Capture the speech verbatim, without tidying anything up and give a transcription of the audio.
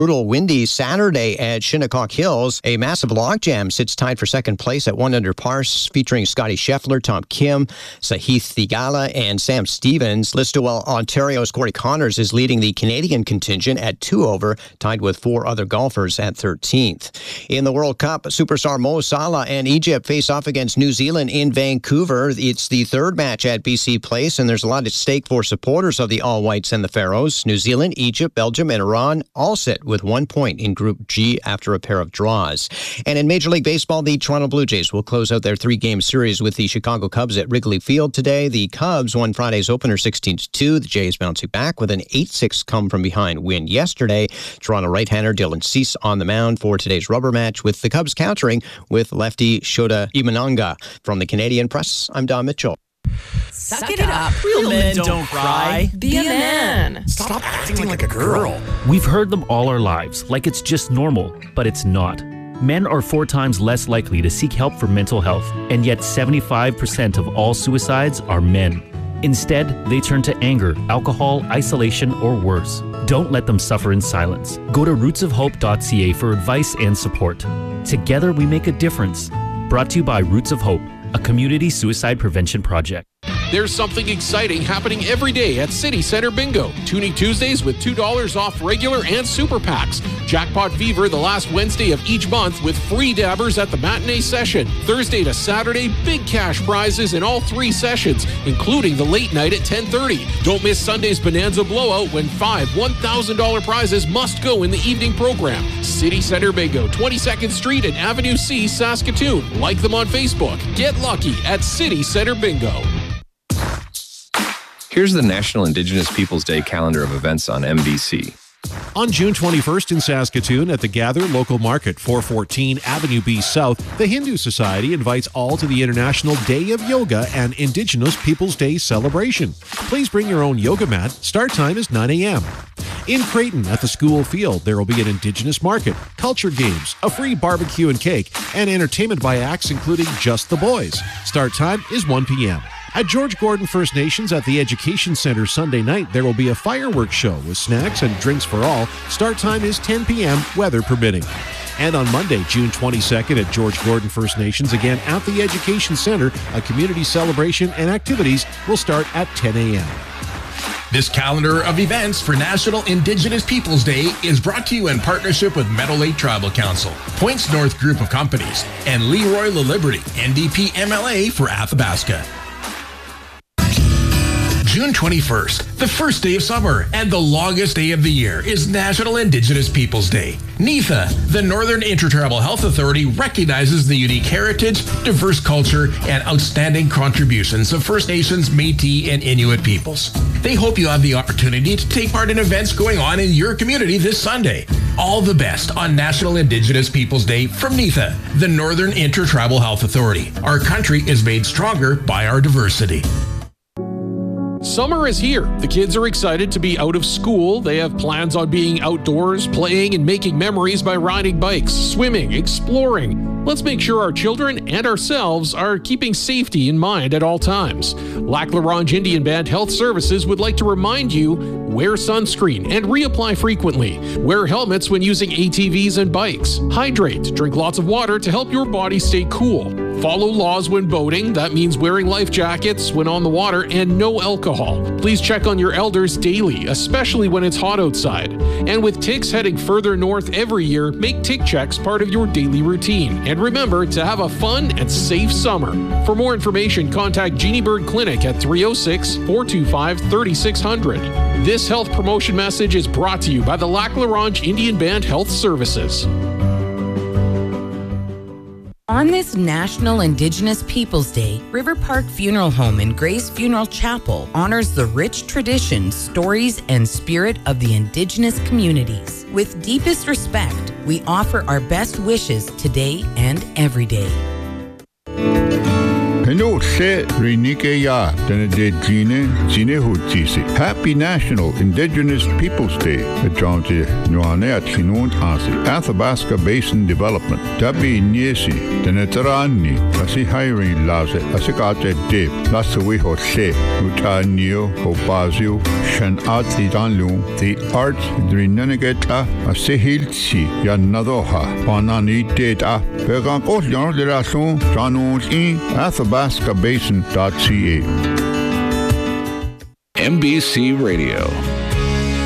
Brutal windy Saturday at Shinnecock Hills. A massive logjam sits tied for second place at one under par, featuring Scotty Scheffler, Tom Kim, Sahith Theegala, and Sam Stevens. Listowel, Ontario's Corey Connors is leading the Canadian contingent at two over, tied with four other golfers at thirteenth. In the World Cup, superstar Mo Salah and Egypt face off against New Zealand in Vancouver. It's the third match at B C Place, and there's a lot at stake for supporters of the All Whites and the Faroes. New Zealand, Egypt, Belgium, and Iran all sit with one point in Group G after a pair of draws. And in Major League Baseball, the Toronto Blue Jays will close out their three-game series with the Chicago Cubs at Wrigley Field today. The Cubs won Friday's opener sixteen to two. The Jays bouncing back with an eight six come-from-behind win yesterday. Toronto right-hander Dylan Cease on the mound for today's rubber match, with the Cubs countering with lefty Shota Imanaga. From the Canadian Press, I'm Don Mitchell. Suck it up. Real men don't cry. Be a man. Stop acting like a girl. We've heard them all our lives, like it's just normal, but it's not. Men are four times less likely to seek help for mental health, and yet seventy-five percent of all suicides are men. Instead, they turn to anger, alcohol, isolation, or worse. Don't let them suffer in silence. Go to roots of hope dot c a for advice and support. Together we make a difference. Brought to you by Roots of Hope, a community suicide prevention project. There's something exciting happening every day at City Center Bingo. Tuning Tuesdays with two dollars off regular and super packs. Jackpot Fever the last Wednesday of each month with free dabbers at the matinee session. Thursday to Saturday, big cash prizes in all three sessions, including the late night at ten thirty. Don't miss Sunday's Bonanza Blowout when five one thousand dollars prizes must go in the evening program. City Center Bingo, twenty-second Street and Avenue C, Saskatoon. Like them on Facebook. Get lucky at City Center Bingo. Here's the National Indigenous Peoples Day calendar of events on M B C. On June twenty-first in Saskatoon at the Gather Local Market, four fourteen Avenue B South, the Hindu Society invites all to the International Day of Yoga and Indigenous Peoples Day celebration. Please bring your own yoga mat. Start time is nine a.m. In Creighton at the school field, there will be an Indigenous market, culture games, a free barbecue and cake, and entertainment by acts including Just the Boys. Start time is one p.m. At George Gordon First Nations at the Education Center Sunday night, there will be a fireworks show with snacks and drinks for all. Start time is ten p.m., weather permitting. And on Monday, June twenty-second at George Gordon First Nations, again at the Education Center, a community celebration and activities will start at ten a.m. This calendar of events for National Indigenous Peoples Day is brought to you in partnership with Meadow Lake Tribal Council, Points North Group of Companies, and Leroy LaLiberty, N D P M L A for Athabasca. June twenty-first, the first day of summer and the longest day of the year, is National Indigenous Peoples Day. NIFA, the Northern Intertribal Health Authority, recognizes the unique heritage, diverse culture, and outstanding contributions of First Nations, Métis, and Inuit peoples. They hope you have the opportunity to take part in events going on in your community this Sunday. All the best on National Indigenous Peoples Day from NIFA, the Northern Intertribal Health Authority. Our country is made stronger by our diversity. Summer is here. The kids are excited to be out of school. They have plans on being outdoors, playing and making memories by riding bikes, swimming, exploring. Let's make sure our children and ourselves are keeping safety in mind at all times. Lac La Ronge Indian Band Health Services would like to remind you, wear sunscreen and reapply frequently. Wear helmets when using A T Vs and bikes. Hydrate. Drink lots of water to help your body stay cool. Follow laws when boating. That means wearing life jackets when on the water and no alcohol. Please check on your elders daily, especially when it's hot outside. And with ticks heading further north every year, make tick checks part of your daily routine. And remember to have a fun and safe summer. For more information, contact Jeannie Bird Clinic at three oh six, four two five, three six zero zero. This health promotion message is brought to you by the Lac La Ronge Indian Band Health Services. On this National Indigenous Peoples Day, River Park Funeral Home and Grace Funeral Chapel honors the rich traditions, stories, and spirit of the Indigenous communities. With deepest respect, we offer our best wishes today and every day. An Lo se rinike ya dana de jine jine hutisi. Happy National Indigenous Peoples Day. The Johnty Nuane at Hinun Asi. Athabasca Basin Development. Tabi Niesi. Dana Tarani. Asi hiring laze. Asikate dip. Lasawi hose. Utanio. Hopazio. Shan ati danlu. The art drinanageta. Asihilsi. Yanadoha. Panani data. Pegan Oslian de la Son. Janons in athabasca basin dot c a. M B C Radio.